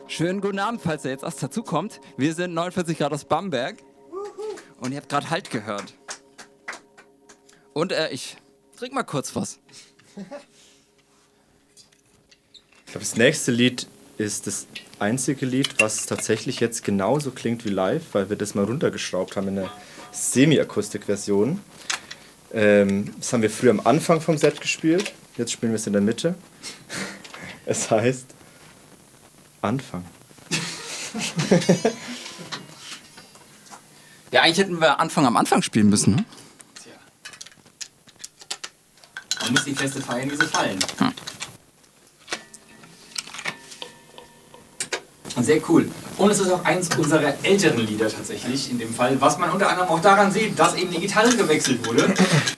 Schönen guten Abend, falls ihr jetzt erst dazu kommt. Wir sind 49 Grad aus Bamberg und ihr habt gerade Halt gehört. Und ich trink mal kurz was. Ich glaube, das nächste Lied ist das einzige Lied, was tatsächlich jetzt genauso klingt wie live, weil wir das mal runtergeschraubt haben in einer Semi-Akustik-Version. Das haben wir früher am Anfang vom Set gespielt, jetzt spielen wir es in der Mitte. Es heißt Anfang. Ja, eigentlich hätten wir Anfang am Anfang spielen müssen, ne? Tja. Man muss die Feste feiern, wie sie fallen. Sehr cool. Und es ist auch eins unserer älteren Lieder tatsächlich in dem Fall, was man unter anderem auch daran sieht, dass eben die Gitarre gewechselt wurde.